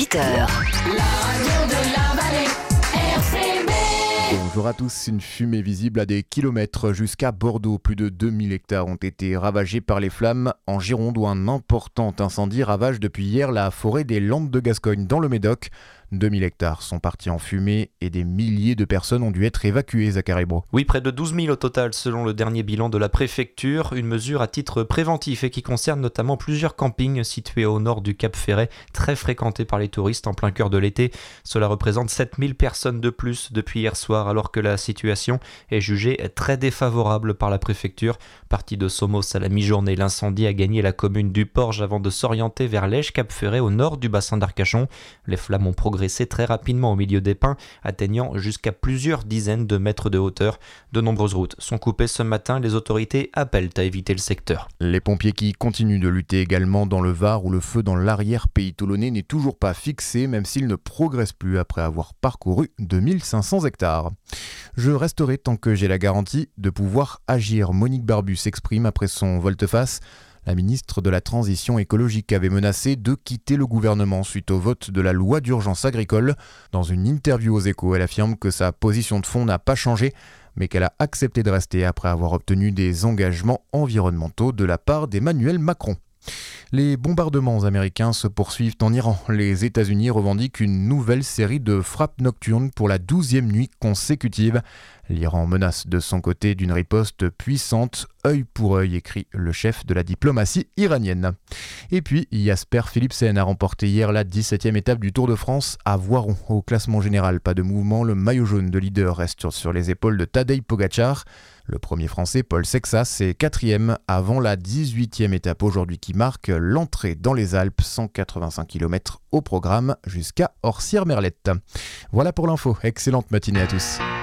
18h. Bonjour à tous, une fumée visible à des kilomètres jusqu'à Bordeaux. Plus de 2000 hectares ont été ravagés par les flammes en Gironde où un important incendie ravage depuis hier la forêt des Landes de Gascogne dans le Médoc. 2000 hectares sont partis en fumée et des milliers de personnes ont dû être évacuées, Zachary Bro. Oui, près de 12 000 au total selon le dernier bilan de la préfecture, une mesure à titre préventif et qui concerne notamment plusieurs campings situés au nord du Cap Ferret, très fréquentés par les touristes en plein cœur de l'été. Cela représente 7000 personnes de plus depuis hier soir alors que la situation est jugée très défavorable par la préfecture. Parti de Somos à la mi-journée, l'incendie a gagné la commune du Porge avant de s'orienter vers l'Èche-Cap Ferret au nord du bassin d'Arcachon. Les flammes ont progressé très rapidement au milieu des pins, atteignant jusqu'à plusieurs dizaines de mètres de hauteur. De nombreuses routes sont coupées ce matin, les autorités appellent à éviter le secteur. Les pompiers qui continuent de lutter également dans le Var où le feu dans l'arrière-pays toulonnais n'est toujours pas fixé, même s'il ne progresse plus après avoir parcouru 2500 hectares. Je resterai tant que j'ai la garantie de pouvoir agir. Monique Barbu s'exprime après son volte-face. La ministre de la Transition écologique avait menacé de quitter le gouvernement suite au vote de la loi d'urgence agricole. Dans une interview aux Échos, elle affirme que sa position de fond n'a pas changé, mais qu'elle a accepté de rester après avoir obtenu des engagements environnementaux de la part d'Emmanuel Macron. Les bombardements américains se poursuivent en Iran. Les États-Unis revendiquent une nouvelle série de frappes nocturnes pour la 12e nuit consécutive. L'Iran menace de son côté d'une riposte puissante, œil pour œil, écrit le chef de la diplomatie iranienne. Et puis, Jasper Philipsen a remporté hier la 17e étape du Tour de France à Voiron. Au classement général, pas de mouvement, le maillot jaune de leader reste sur les épaules de Tadej Pogačar. Le premier français, Paul Sexas, est 4e avant la 18e étape aujourd'hui qui marque l'entrée dans les Alpes, 185 km au programme jusqu'à Orsières-Merlette. Voilà pour l'info, excellente matinée à tous.